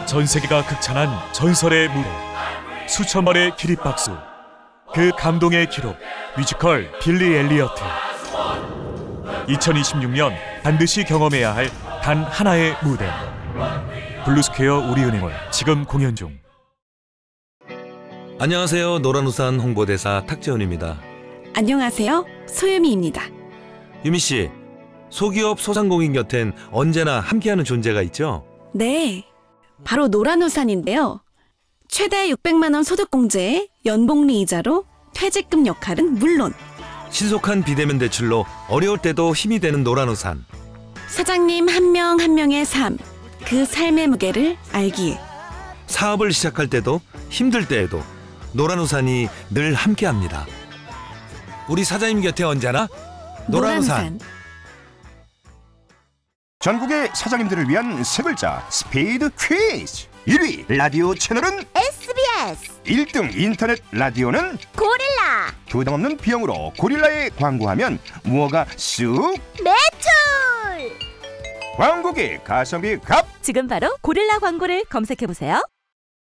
전 세계가 극찬한 전설의 무대, 수천 번의 기립박수, 그 감동의 기록, 뮤지컬 빌리 엘리어트. 2026년 반드시 경험해야 할 단 하나의 무대, 블루스퀘어 우리은행원 지금 공연 중. 안녕하세요. 노란우산 홍보대사 탁재훈입니다. 안녕하세요. 소유미입니다. 유미씨, 소기업 소상공인 곁엔 언제나 함께하는 존재가 있죠? 네, 바로 노란우산인데요. 최대 600만 원 소득공제에 연복리 이자로 퇴직금 역할은 물론, 신속한 비대면 대출로 어려울 때도 힘이 되는 노란우산. 사장님 한 명 한 명의 삶, 그 삶의 무게를 알기에. 사업을 시작할 때도 힘들 때에도 노란우산이 늘 함께합니다. 우리 사장님 곁에 언제나 노란우산. 전국의 사장님들을 위한 세 글자 스피드 퀴즈. 1위 라디오 채널은 SBS. 1등 인터넷 라디오는 고릴라. 교당 없는 비용으로 고릴라에 광고하면 무허가 쑥 매출. 광고기 가성비 갑. 지금 바로 고릴라 광고를 검색해보세요.